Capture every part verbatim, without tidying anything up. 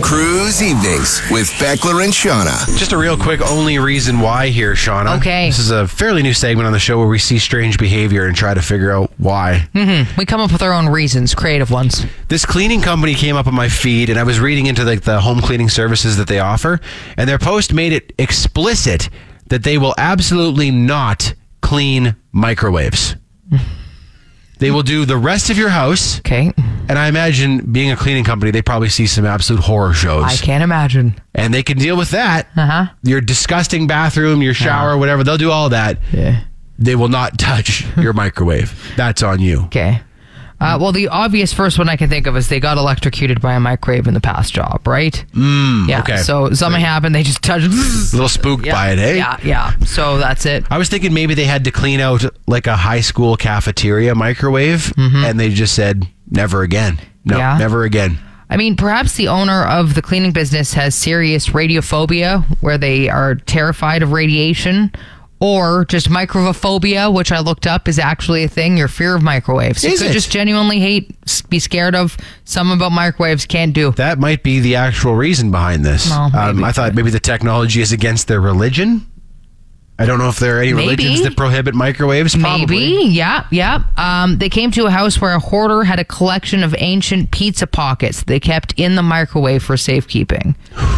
Cruise Evenings with Beckler and Shauna. Just a real quick only reason why here, Shauna. Okay. This is a fairly new segment on the show where we see strange behavior and try to figure out why. Mm-hmm. We come up with our own reasons, creative ones. This cleaning company came up on my feed, and I was reading into like the home cleaning services that they offer, and their post made it explicit that they will absolutely not clean microwaves. They will do the rest of your house. Okay. And I imagine being a cleaning company, they probably see some absolute horror shows. I can't imagine. And they can deal with that. Uh-huh. Your disgusting bathroom, your shower, Yeah. whatever, they'll do all that. Yeah. They will not touch your microwave. That's on you. Okay. Uh, well, the obvious first one I can think of is they got electrocuted by a microwave in the past job, right? Mm, Yeah. okay. So something happened. They just touched. A little spooked yeah, by it, eh? Yeah, yeah. So that's it. I was thinking maybe they had to clean out like a high school cafeteria microwave, and they just said, never again. No, Yeah. never again. I mean, perhaps the owner of the cleaning business has serious radiophobia, where they are terrified of radiation, or just microphobia, which I looked up is actually a thing. Your fear of microwaves. You Is could it? just genuinely hate, be scared of something about microwaves. Can't do. That might be the actual reason behind this. Well, um, maybe. I thought maybe the technology is against their religion. I don't know if there are any Maybe. religions that prohibit microwaves. Probably. Maybe, yeah, yeah. Um, they came to a house where a hoarder had a collection of ancient pizza pockets they kept in the microwave for safekeeping.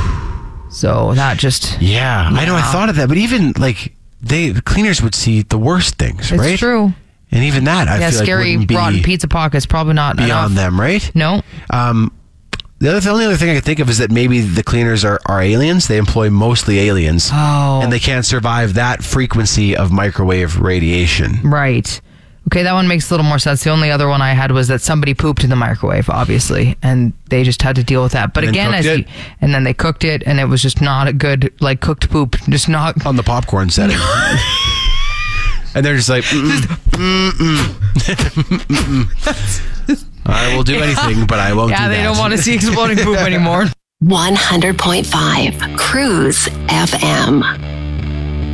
So that just Yeah, I know. I Yeah. thought of that, but even like they the cleaners would see the worst things, it's right? true. And even that, I Yeah, feel scary like wouldn't be rotten pizza pockets probably not beyond enough. them, right? No. Um, the other, the only other thing I could think of is that maybe the cleaners are, are aliens. They employ mostly aliens, Oh. and they can't survive that frequency of microwave radiation. Right. Okay, that one makes a little more sense. The only other one I had was that somebody pooped in the microwave, obviously, and they just had to deal with that. But And then again, cooked as it. you, and then they cooked it, and it was just not a good, like, cooked poop. Just not. On the popcorn setting. And they're just like, mm-mm, mm-mm, mm-mm. I will do anything, but I won't Yeah, do that. they don't want to see exploding poop anymore. one hundred point five Cruise F M.